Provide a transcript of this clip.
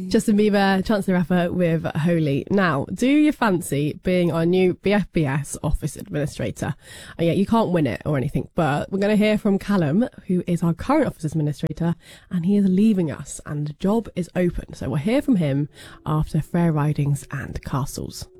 Justin Bieber, Chance the Rapper with Holy. Now, do you fancy being our new BFBS office administrator? Yeah, you can't win it or anything, but we're going to hear from Callum, who is our current office administrator, and he is leaving us, and the job is open. So we'll hear from him after Fair Ridings and Castles.